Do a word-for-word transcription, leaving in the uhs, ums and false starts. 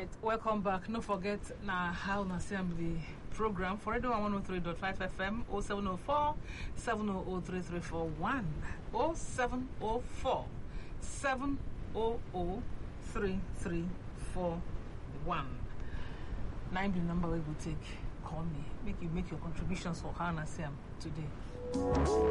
right, welcome back. No forget now how na assembly program for Radio one oh three point five F M oh seven oh four, seven oh oh three three four one oh seven oh four, seven oh oh three three four one. Nine the number we will take. Call me. Make you make your contributions for how na today.